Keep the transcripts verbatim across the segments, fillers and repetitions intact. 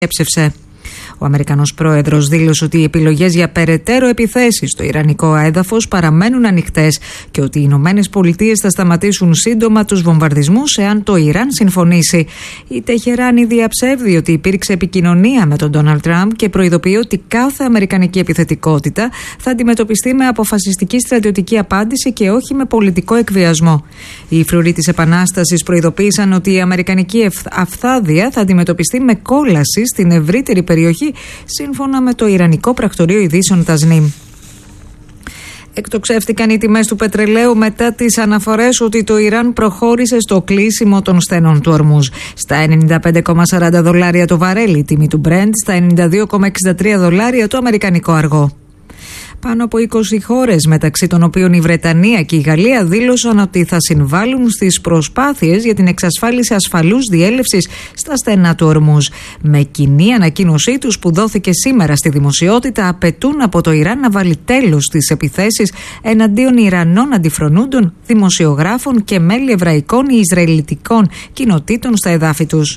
έψευσε. Ο Αμερικανός πρόεδρος δήλωσε ότι οι επιλογές για περαιτέρω επιθέσεις στο ιρανικό έδαφος παραμένουν ανοιχτές και ότι οι Ηνωμένες Πολιτείες θα σταματήσουν σύντομα τους βομβαρδισμούς εάν το Ιράν συμφωνήσει. Η Τεχεράνη διαψεύδει ότι υπήρξε επικοινωνία με τον Ντόναλντ Τραμπ και προειδοποιεί ότι κάθε αμερικανική επιθετικότητα θα αντιμετωπιστεί με αποφασιστική στρατιωτική απάντηση και όχι με πολιτικό εκβιασμό. Οι φρουροί της Επανάστασης προειδοποίησαν ότι η αμερικανική αυθάδεια θα αντιμετωπιστεί με κόλαση στην ευρύτερη περιοχή, σύμφωνα με το Ιρανικό Πρακτορείο Ειδήσεων Τασνίμ. Εκτοξεύτηκαν οι τιμές του πετρελαίου μετά τις αναφορές ότι το Ιράν προχώρησε στο κλείσιμο των στενών του Ορμούζ. Στα ενενήντα πέντε κόμμα σαράντα δολάρια το βαρέλι, η τιμή του Brent στα ενενήντα δύο κόμμα εξήντα τρία δολάρια το αμερικανικό αργό. Πάνω από είκοσι χώρες, μεταξύ των οποίων η Βρετανία και η Γαλλία, δήλωσαν ότι θα συμβάλλουν στις προσπάθειες για την εξασφάλιση ασφαλούς διέλευσης στα στενά του Ορμούζ. Με κοινή ανακοίνωσή τους που δόθηκε σήμερα στη δημοσιότητα, απαιτούν από το Ιράν να βάλει τέλος στις επιθέσεις εναντίον Ιρανών αντιφρονούντων, δημοσιογράφων και μέλη εβραϊκών ή ισραηλιτικών κοινοτήτων στα εδάφη τους.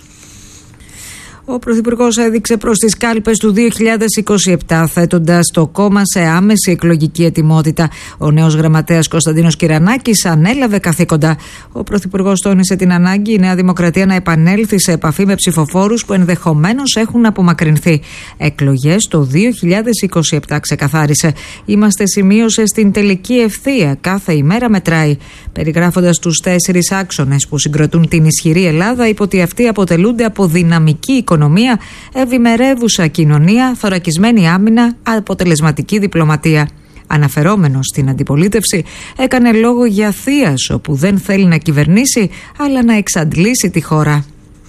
Ο Πρωθυπουργός έδειξε προς τις κάλπες του δύο χιλιάδες είκοσι επτά, θέτοντας το κόμμα σε άμεση εκλογική ετοιμότητα. Ο νέος γραμματέας Κωνσταντίνος Κυρανάκης ανέλαβε καθήκοντα. Ο Πρωθυπουργός τόνισε την ανάγκη η Νέα Δημοκρατία να επανέλθει σε επαφή με ψηφοφόρους που ενδεχομένως έχουν απομακρυνθεί. Εκλογές το δύο χιλιάδες είκοσι επτά, ξεκαθάρισε. Είμαστε, σημείωσε, στην τελική ευθεία. Κάθε ημέρα μετράει. Περιγράφοντας τους τέσσερις άξονες που συγκροτούν την ισχυρή Ελλάδα, είπε ότι αυτοί αποτελούνται από δυναμική οικονομία, ευημερεύουσα κοινωνία, θωρακισμένη άμυνα, αποτελεσματική διπλωματία. Αναφερόμενος στην αντιπολίτευση, έκανε λόγο για θίασο που δεν θέλει να κυβερνήσει, αλλά να εξαντλήσει τη χώρα.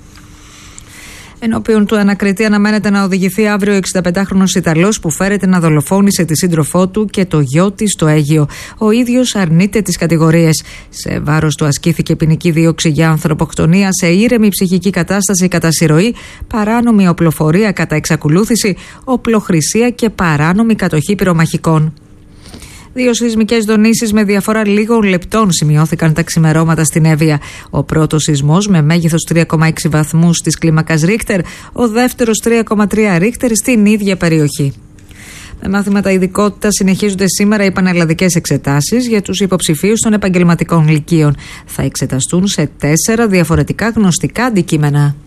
Ενώπιον του ανακριτή αναμένεται να οδηγηθεί αύριο ο εξηνταπεντάχρονος Ιταλός που φέρεται να δολοφόνησε τη σύντροφό του και το γιο της στο Αίγυο. Ο ίδιος αρνείται τις κατηγορίες. Σε βάρος του ασκήθηκε ποινική δίωξη για ανθρωποκτονία σε ήρεμη ψυχική κατάσταση κατά συρροή, παράνομη οπλοφορία κατά εξακολούθηση, οπλοχρησία και παράνομη κατοχή πυρομαχικών. Δύο σεισμικές δονήσεις με διαφορά λίγων λεπτών σημειώθηκαν τα ξημερώματα στην Εύβοια. Ο πρώτος σεισμός με μέγεθος τρία κόμμα έξι βαθμούς της κλίμακας Ρίχτερ, ο δεύτερος τρία κόμμα τρία Ρίχτερ στην ίδια περιοχή. Με μάθηματα ειδικότητα συνεχίζονται σήμερα οι πανελλαδικές εξετάσεις για τους υποψηφίους των επαγγελματικών λυκείων. Θα εξεταστούν σε τέσσερα διαφορετικά γνωστικά αντικείμενα.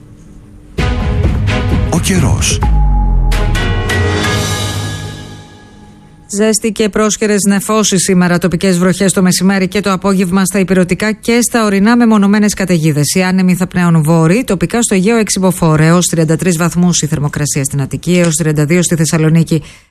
Ο καιρός. Ζέστη και πρόσχερες νεφώσεις σήμερα, τοπικές βροχές το μεσημέρι και το απόγευμα στα ηπειρωτικά και στα ορεινά με μονομένες καταιγίδες. Οι άνεμοι θα πνέουν βόρειοι, τοπικά στο Αιγαίο έξι μποφόρ, έως τριάντα τρεις βαθμούς η θερμοκρασία στην Αττική, έως τριάντα δύο στη Θεσσαλονίκη.